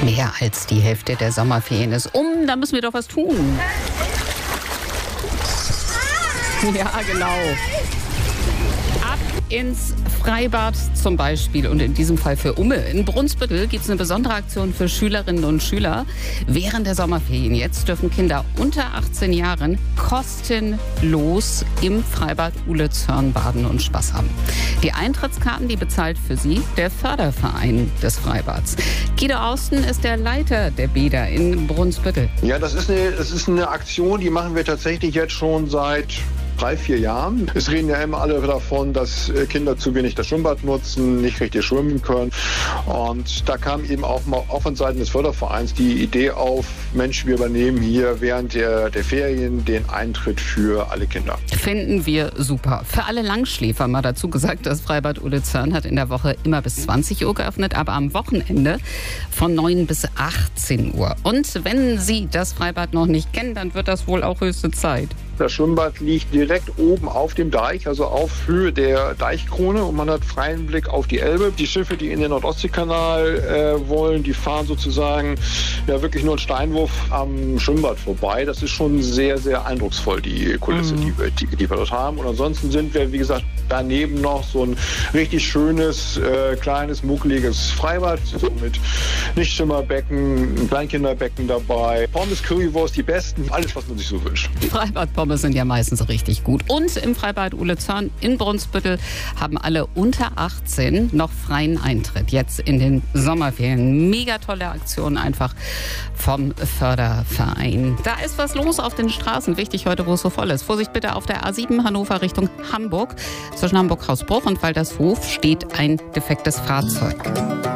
Mehr als die Hälfte der Sommerferien ist um. Da müssen wir doch was tun. Ja, genau. Ab ins Freibad zum Beispiel und in diesem Fall für Umme. In Brunsbüttel gibt es eine besondere Aktion für Schülerinnen und Schüler. Während der Sommerferien jetzt dürfen Kinder unter 18 Jahren kostenlos im Freibad Uhlezörn baden und Spaß haben. Die Eintrittskarten, die bezahlt für sie der Förderverein des Freibads. Guido Austen ist der Leiter der Bäder in Brunsbüttel. Ja, das ist eine Aktion, die machen wir tatsächlich jetzt schon seit 3-4 Jahren. Es reden ja immer alle davon, dass Kinder zu wenig das Schwimmbad nutzen, nicht richtig schwimmen können. Und da kam eben auch von Seiten des Fördervereins die Idee auf, Mensch, wir übernehmen hier während der Ferien den Eintritt für alle Kinder. Finden wir super. Für alle Langschläfer mal dazu gesagt, das Freibad Uhlezörn hat in der Woche immer bis 20 Uhr geöffnet, aber am Wochenende von 9 bis 18 Uhr. Und wenn Sie das Freibad noch nicht kennen, dann wird das wohl auch höchste Zeit. Das Schwimmbad liegt direkt oben auf dem Deich, also auf Höhe der Deichkrone, und man hat freien Blick auf die Elbe. Die Schiffe, die in den Nordostseekanal wollen, die fahren sozusagen ja wirklich nur einen Steinwurf am Schwimmbad vorbei. Das ist schon sehr, sehr eindrucksvoll, die Kulisse, die wir dort haben. Und ansonsten sind wir, wie gesagt, daneben noch so ein richtig schönes, kleines, muckeliges Freibad, so mit Nichtschwimmerbecken, ein Kleinkinderbecken dabei, Pommes, Currywurst, die besten, alles, was man sich so wünscht. Freibad-Pommes sind ja meistens richtig gut. Und im Freibad Uhlezörn in Brunsbüttel haben alle unter 18 noch freien Eintritt. Jetzt in den Sommerferien. Mega tolle Aktion einfach vom Förderverein. Da ist was los auf den Straßen. Wichtig heute, wo es so voll ist. Vorsicht bitte auf der A7 Hannover Richtung Hamburg. Zwischen Hamburg-Hausbruch und Waltershof steht ein defektes Fahrzeug.